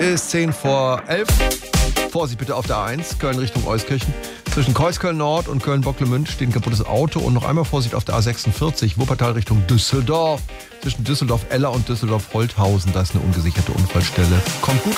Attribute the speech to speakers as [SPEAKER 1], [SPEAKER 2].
[SPEAKER 1] ist 10:10. Vorsicht bitte auf der A1, Köln Richtung Euskirchen. Zwischen Kreuzköln Nord und Köln-Bocklemünd steht ein kaputtes Auto. Und noch einmal Vorsicht auf der A46, Wuppertal Richtung Düsseldorf. Zwischen Düsseldorf-Eller und Düsseldorf-Holthausen, da ist eine ungesicherte Unfallstelle. Kommt gut